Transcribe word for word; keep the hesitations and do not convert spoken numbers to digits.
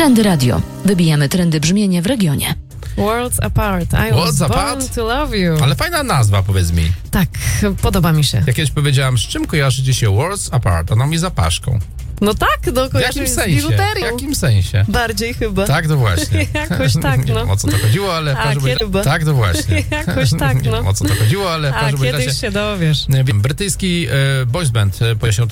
Trendy Radio. Wybijamy trendy brzmienia w regionie. Worlds Apart. I Worlds was born Apart? to love you. Ale fajna nazwa, powiedz mi. Tak, podoba mi się. Jak kiedyś powiedziałam, z czym kojarzy ci się Worlds Apart? Ono mi zapaszką. No tak, no W kojarzy jakim mi z sensie? W biżuterią. jakim sensie? Bardziej chyba. Tak, to właśnie. Jakoś tak, Nie no. wiem, o co to chodziło, ale w A, każdym kiedy- razie... Tak, to właśnie. Jakoś tak, Nie no. wiem, o co to chodziło, ale w A każdym razie... kiedyś się dowiesz. Nie wiem, brytyjski e, boys band e, pojaśnił